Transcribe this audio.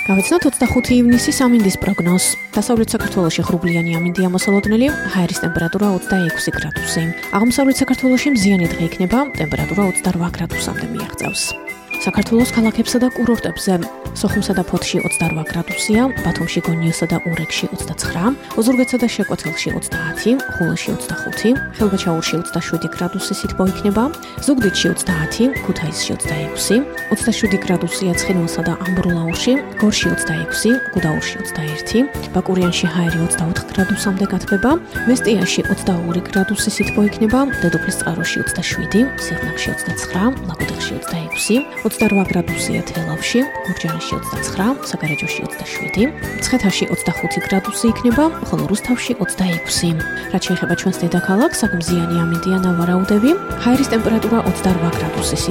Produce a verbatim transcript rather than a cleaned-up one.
გავეცნოთ ოცდახუთი ივნისის ამინდის პროგნოზს. დასავლეთ საქართველოში ღრუბლიანი ამინდია მოსალოდნელი, ჰაერის ტემპერატურა ოცდაექვსი გრადუსი. აღმოსავლეთ საქართველოში მზიანი დღე იქნება, ტემპერატურა ოცდარვა გრადუსამდე მიაღწევს. საქართველოს ქალაქებსა და კურორტებზე სოხუმსა და ფოთში ოცდარვა გრადუსია, ბათუმში, გონიოსა და ურეკში ოცდაცხრა, ოზურგეთსა და შეკვეთილში ოცდაათი, ხულოში ოცდახუთი, ხილბაჩაურში ოცდაშვიდი გრადუსი სითბო იქნება, ზუგდიდში ოცდაათი, ქუთაისში ოცდაექვსი, ოცდაშვიდი გრადუსია ცხინვალსა და ამბროლაურში, გორში ოცდაექვსი, გუდაურში ოცდაერთი, ბაკურიანში ჰაერი ოცდაოთხ გრადუსამდე გათბება, ვესტიაში ოცდაორი გრადუსი სითბო იქნება, დედოფლის წყაროში ოცდაშვიდი, სიღნაღში ოცდაცხრა, ლაგოდეხში ოცდაექვსი, ოცდარვა გრადუსია თელავში, გურჯაანში ოცდაცხრა, საგარეჯოში ოცდაშვიდი, მცხეთაში ოცდახუთი გრადუსი იქნება, ხოლო რუსთავში ოცდაექვსი. რაც შეეხება ჩვენს დედაქალაქს, აქ მზიანი ამინდია ნავარაუდები, ჰაერის ტემპერატურა ოცდარვა გრადუსი